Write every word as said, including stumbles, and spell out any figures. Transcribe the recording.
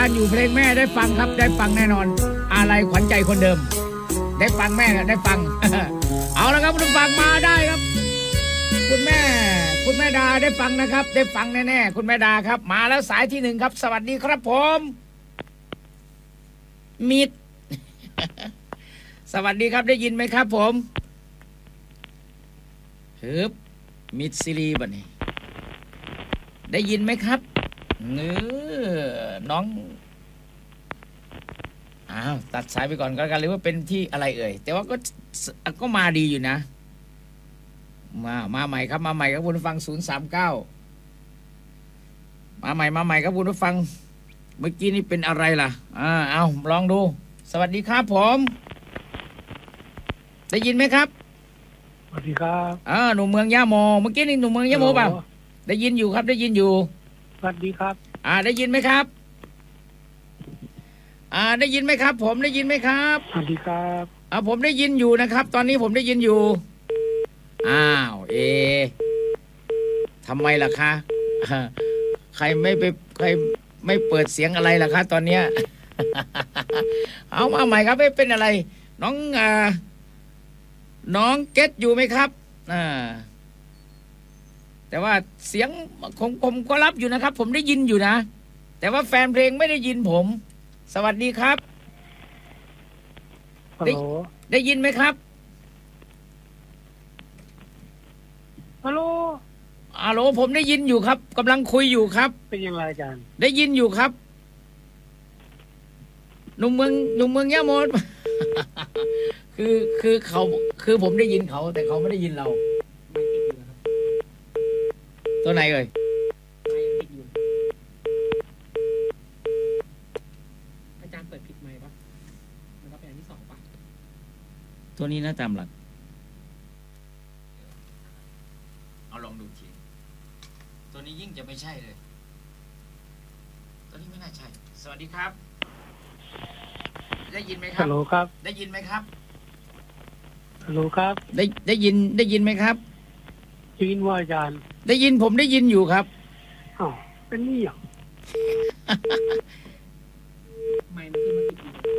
การอยู่เพลงแม่ได้ฟังครับได้ฟังแน่นอนอะไรขวัญใจคนเดิมได้ฟังแม่ได้ฟัง เอาละครับคุณฟังมาได้ครับคุณแม่คุณแม่ดาได้ฟังนะครับได้ฟังแน่ๆคุณแม่ดาครับมาแล้วสายที่หนึ่งครับสวัสดีครับผมมิด สวัสดีครับได้ยินไหมครับผมฮึบมิดซิลีบัดนี้ได้ยินไหมครับเนื้อน้องอ้าวตัดสายไปก่อนก็แล้วกันหรือว่าเป็นที่อะไรเอ่ยแต่ว่าก็ก็มาดีอยู่นะมามาใหม่ครับมาใหม่ครับคุณผู้ฟังศูนย์สามเก้ามาใหม่มาใหม่ครับคุณผู้ฟังเมื่อกี้นี่เป็นอะไรล่ะอ่าเอาลองดูสวัสดีครับผมได้ยินไหมครับสวัสดีครับอ่าหนุ่มเมืองย่าโมเมื่อกี้นี่หนุ่มเมืองย่าโมเปล่าได้ยินอยู่ครับได้ยินอยู่สวัสดีครับอ่าได้ยินไหมครับอ่าได้ยินไหมครับผมได้ยินไหมครับสวัสดีครับอ่าผมได้ยินอยู่นะครับตอนนี้ผมได้ยินอยู่อ้าวเอทำไมล่ะคะใครไม่ไปใครไม่เปิดเสียงอะไรล่ะคะตอนเนี้ย เอามาใหม่ครับไม่เป็นอะไรน้องอ่าน้องเก็ตอยู่ไหมครับอ่าแต่ว่าเสียงผมผมก็รับอยู่นะครับผมได้ยินอยู่นะแต่ว่าแฟนเพลงไม่ได้ยินผมสวัสดีครับฮัลโหลได้ยินไหมครับฮัลโหลฮัลโหลผมได้ยินอยู่ครับกำลังคุยอยู่ครับเป็นยังไงอาจารย์ได้ยินอยู่ครับหนุ่มเมืองหนุ่มเมืองยะโม คือคือเขาคือผมได้ยินเขาแต่เขาไม่ได้ยินเราไม่ติดอยู่นะครับตัวไหนเอ่ยไม่ติดอยู่อาจารย์เปิดผิดไหมปะมันก็เป็นอันที่สองปะตัวนี้นะตามหลักเอาลองดูทีตัวนี้ยิ่งจะไม่ใช่เลยตัวนี้ไม่น่าใช่สวัสดีครับได้ยินไหมครับฮัลโหลครับได้ยินไหมครับฮัลโหลครับได้ได้ยินได้ยินไหมครับได้ยินว่าอาจารย์ได้ยินผมได้ยินอยู่ครับอ้าวเป็นนี่อ่ะไม่มันขึ้นมาติดอยู่